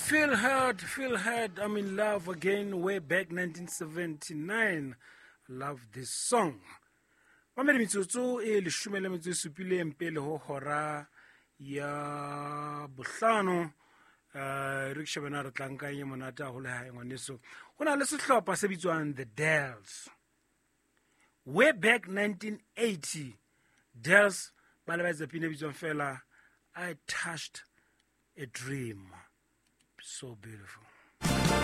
Feel hurt, I'm in love again, way back 1979. Love this song. Mamedi metsotso e leshome le metso e supileng pele ho hora ya bohlano. Re shebana re tlankang ye monata ho le hae ngwaneso. Ho na le sehlopha se bitswang the Dells. Way back 1980, Dells ba le ba etsa pina bitswang fela I Touched a Dream. So beautiful.